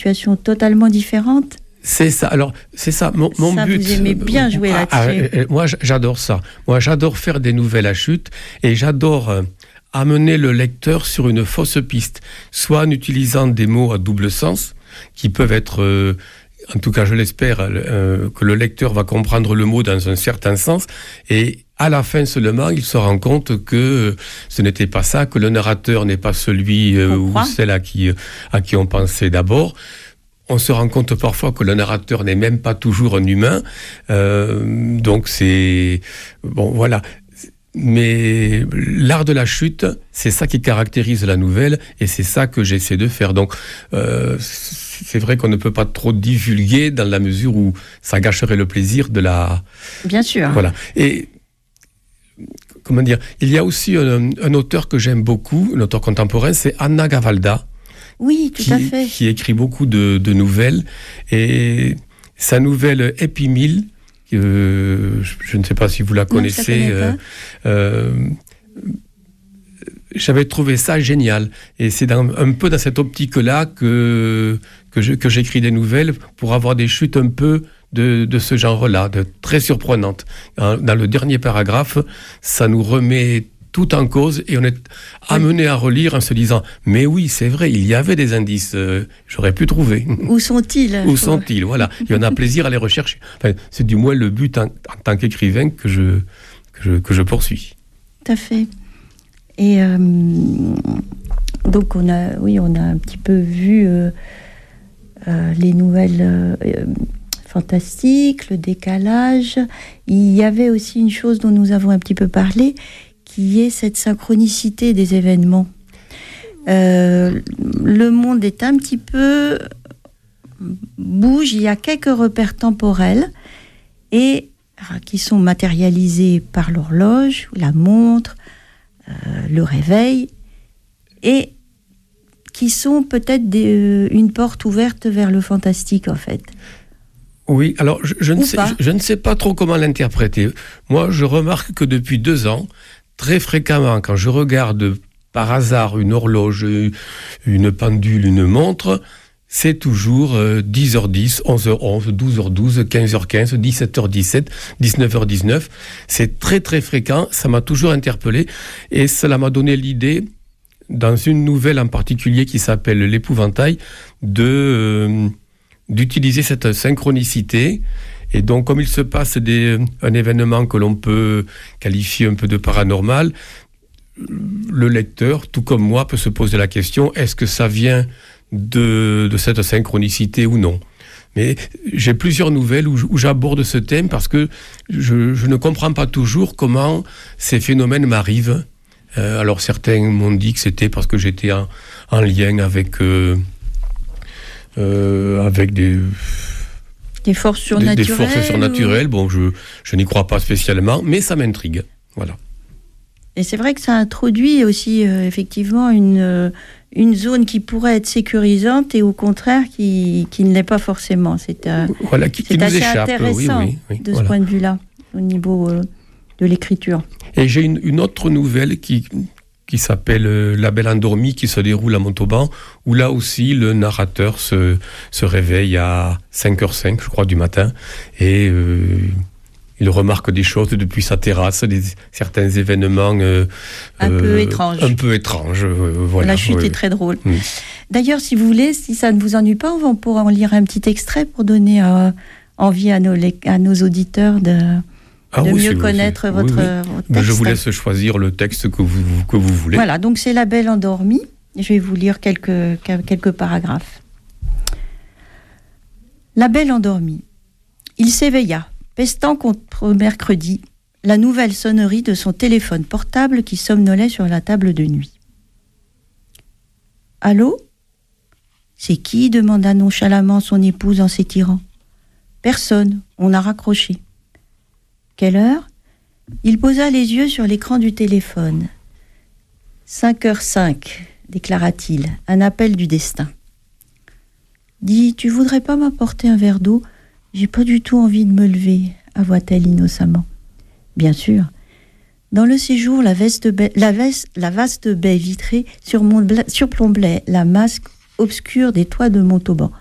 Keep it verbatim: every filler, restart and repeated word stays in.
situation totalement différente. C'est ça. Alors, c'est ça. Mon, mon ça, but. Vous aimez bien jouer ah, là-dessus. Ah, moi, j'adore ça. Moi, j'adore faire des nouvelles à chute et j'adore euh, amener le lecteur sur une fausse piste, soit en utilisant des mots à double sens qui peuvent être, euh, en tout cas, je l'espère, euh, que le lecteur va comprendre le mot dans un certain sens et à la fin seulement, il se rend compte que ce n'était pas ça, que le narrateur n'est pas celui euh, ou celle à qui, à qui on pensait d'abord. On se rend compte parfois que le narrateur n'est même pas toujours un humain. Euh, donc c'est... Bon, voilà. Mais l'art de la chute, c'est ça qui caractérise la nouvelle et c'est ça que j'essaie de faire. Donc, euh, c'est vrai qu'on ne peut pas trop divulguer dans la mesure où ça gâcherait le plaisir de la... Bien sûr. Voilà. Et... Comment dire ? Il y a aussi un, un auteur que j'aime beaucoup, un auteur contemporain, c'est Anna Gavalda. Oui, tout qui, à fait. Qui écrit beaucoup de, de nouvelles. Et sa nouvelle Épimile, euh, je, je ne sais pas si vous la connaissez. Non, euh, euh, j'avais trouvé ça génial. Et c'est dans, un peu dans cette optique-là que, que, je, que j'écris des nouvelles pour avoir des chutes un peu de, de ce genre-là, de très surprenantes. Dans le dernier paragraphe, ça nous remet tout en cause et on est amené à relire en se disant « Mais oui, c'est vrai, il y avait des indices, euh, j'aurais pu trouver. » Où sont-ils ? Où sont-ils ? Voilà. Et on a plaisir à les rechercher. Enfin, c'est du moins le but en, en tant qu'écrivain que je, que, je, que je poursuis. Tout à fait. Et euh, donc, on a, oui, on a un petit peu vu euh, euh, les nouvelles euh, fantastiques, le décalage. Il y avait aussi une chose dont nous avons un petit peu parlé, qui est cette synchronicité des événements. Euh, le monde est un petit peu bouge, il y a quelques repères temporels et qui sont matérialisés par l'horloge, la montre, euh, le réveil, et qui sont peut-être des, euh, une porte ouverte vers le fantastique, en fait. Oui, alors je, je, ne sais, je, je ne sais pas trop comment l'interpréter. Moi, je remarque que depuis deux ans, très fréquemment, quand je regarde par hasard une horloge, une pendule, une montre, c'est toujours euh, dix heures dix, onze heures onze, douze heures douze, quinze heures quinze, dix-sept heures dix-sept, dix-neuf heures dix-neuf. C'est très très fréquent, ça m'a toujours interpellé et cela m'a donné l'idée, dans une nouvelle en particulier qui s'appelle L'Épouvantail, de, euh, d'utiliser cette synchronicité. Et donc, comme il se passe des, un événement que l'on peut qualifier un peu de paranormal, le lecteur, tout comme moi, peut se poser la question, est-ce que ça vient de, de cette synchronicité ou non ? Mais j'ai plusieurs nouvelles où, où j'aborde ce thème parce que je, je ne comprends pas toujours comment ces phénomènes m'arrivent. Euh, alors, certains m'ont dit que c'était parce que j'étais en, en lien avec, euh, euh, avec des... Des forces surnaturelles. Des, des forces surnaturelles. Ou... Bon, je, je n'y crois pas spécialement, mais ça m'intrigue. Voilà. Et c'est vrai que ça introduit aussi, euh, effectivement, une, euh, une zone qui pourrait être sécurisante et au contraire qui, qui ne l'est pas forcément. C'est, euh, voilà, qui, c'est qui assez nous échappe, intéressant oui, oui, oui, de voilà. ce point de vue-là, au niveau euh, de l'écriture. Et j'ai une, une autre nouvelle qui... qui s'appelle euh, La Belle Endormie, qui se déroule à Montauban, où là aussi le narrateur se, se réveille à cinq heures cinq, je crois, du matin, et euh, il remarque des choses depuis sa terrasse, des, certains événements euh, un euh, peu étranges. Un peu étranges, euh, voilà. La chute oui. est très drôle. Mmh. D'ailleurs, si vous voulez, si ça ne vous ennuie pas, on pourra en lire un petit extrait pour donner euh, envie à nos, à nos auditeurs de... Ah de oui, mieux c'est, connaître c'est, votre, oui, oui. votre texte. Mais je vous laisse choisir le texte que vous, que vous voulez. Voilà, donc c'est La Belle Endormie. Je vais vous lire quelques, quelques paragraphes. La Belle Endormie. Il s'éveilla, pestant contre mercredi, la nouvelle sonnerie de son téléphone portable qui somnolait sur la table de nuit. « Allô ? C'est qui ?» demanda nonchalamment son épouse en s'étirant. « Personne, on a raccroché. » Quelle heure ? Il posa les yeux sur l'écran du téléphone. « Cinq heures cinq, déclara-t-il, un appel du destin. « Dis, tu voudrais pas m'apporter un verre d'eau ? J'ai pas du tout envie de me lever, » avoua-t-elle innocemment. Bien sûr. Dans le séjour, la, veste baie, la, veste, la vaste baie vitrée surplombait la masse obscure des toits de Montauban.